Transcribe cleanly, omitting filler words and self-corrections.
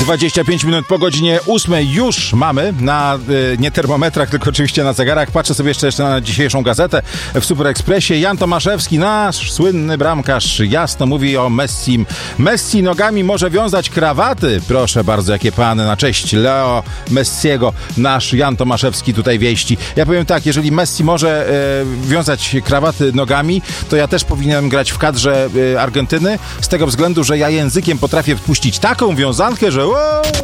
25 minut po godzinie 8 już mamy na nie termometrach, tylko oczywiście na zegarach. Patrzę sobie jeszcze na dzisiejszą gazetę w Super Expressie. Jan Tomaszewski, nasz słynny bramkarz, jasno mówi o Messim. Messi nogami może wiązać krawaty. Proszę bardzo, jakie plany na cześć Leo Messiego. Nasz Jan Tomaszewski tutaj wieści. Ja powiem tak, jeżeli Messi może wiązać krawaty nogami, to ja też powinienem grać w kadrze Argentyny, z tego względu, że ja językiem potrafię wpuścić taką wiązankę, że